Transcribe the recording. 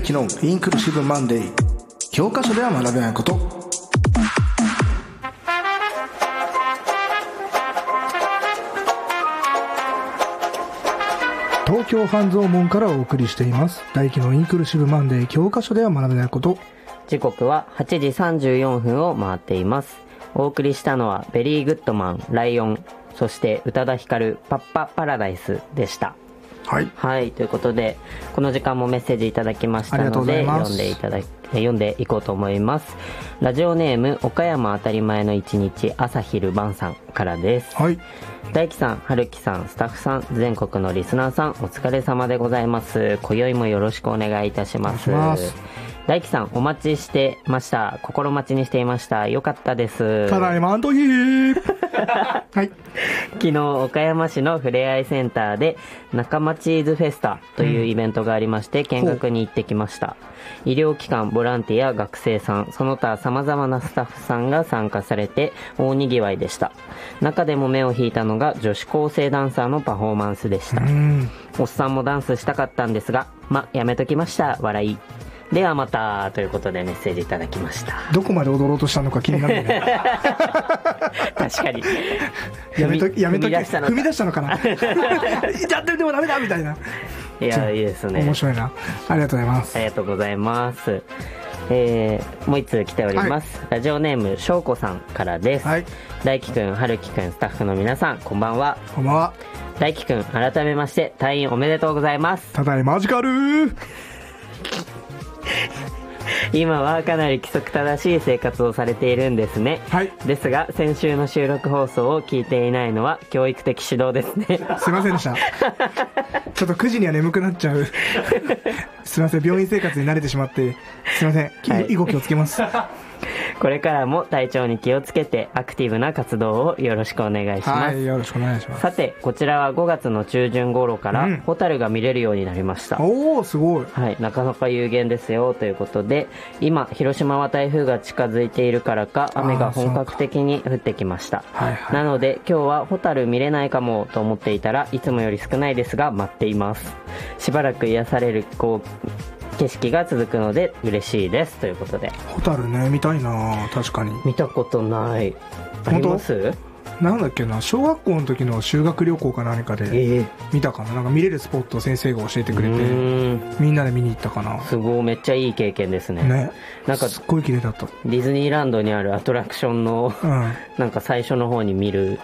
輝のインクルーシブマンデー。教科書では学べないこと。東京半蔵門からお送りしています大輝のインクルーシブマンデー。教科書では学べないこと。 時刻は8時34分を回っています。お送りしたのはベリーグッドマン、ライオン、そして宇多田ヒカル、パッパパラダイスでした。 はい、 はい、ということでこの時間もメッセージいただきましたので読んでいこうと思います。ラジオネーム岡山当たり前の一日朝昼晩さんからです。 はい、 大輝さん、春樹さん、スタッフさん、全国のリスナーさん、お疲れ様でございます。今宵もよろしくお願いいたします。大輝さん、お待ちしてました。心待ちにしていました。よかったです。 ただいまアントヒーはい、 昨日岡山市のふれあいセンターで仲間チーズフェスタというイベントがありまして、見学に行ってきました。医療機関、ボランティア、学生さん、その他様々なスタッフさんが参加されて大にぎわいでした。中でも目を引いたのが女子高生ダンサーのパフォーマンスでした。おっさんもダンスしたかったんですが、やめときました。笑い。ではまたということでメッセージいただきました。 どこまで踊ろうとしたのか気になるね確かにやめとき踏み出したのかなやってでもダメだみたいな。 いや、いいですね。 面白いな。ありがとうございます。 ありがとうございます。もう一通来ております、はい、ラジオネームしょうこさんからです。はい、大輝くん、春樹くん、スタッフの皆さん、こんばんは。 こんばんは。 大輝くん、改めまして退院おめでとうございます。 ただいまマジカル今はかなり規則正しい生活をされているんですね。はい。ですが先週の収録放送を聞いていないのは教育的指導ですね。 すいませんでしたちょっと9時には眠くなっちゃうすいません、病院生活に慣れてしまってすいません、以後気をつけますこれからも体調に気をつけてアクティブな活動をよろしくお願いします。 はい、よろしくお願いします。 さて、こちらは5月の中旬頃からホタルが見れるようになりました。 おー、すごい。 はい、なかなか有限ですよということで、今広島は台風が近づいているからか雨が本格的に降ってきました。なので今日はホタル見れないかもと思っていたらいつもより少ないですが待っています。しばらく癒される景色が続くので嬉しいですということで。 ホタルね、見たいな。確かに見たことない。あります？ なんだっけな、小学校の時の修学旅行か何かで見たかな。なんか見れるスポットを先生が教えてくれてみんなで見に行ったかな。 すごい、めっちゃいい経験ですね。なんかすっごい綺麗だった。 ディズニーランドにあるアトラクションの、なんか最初の方に見る